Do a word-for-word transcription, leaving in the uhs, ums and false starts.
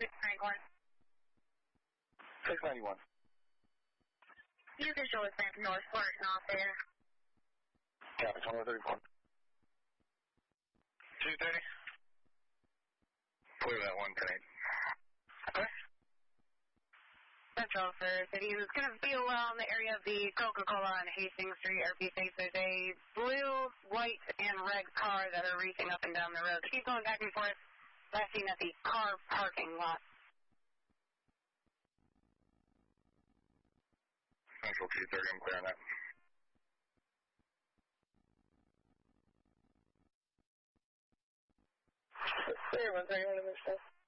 six ninety-one. six ninety-one. You can show us back North Flirting off there. Copy, twenty-one thirty-four. two thirty. Clear that one ten. Okay. Central for City. He was going to be well in the area of the Coca-Cola on Hastings Street, R P six. There's a blue, white, and red car that are racing up and down the road. Keep going back and forth, last seen at the car parking lot. Central two thirty, I'm clearing that. Clear one thirty-one to move stuff.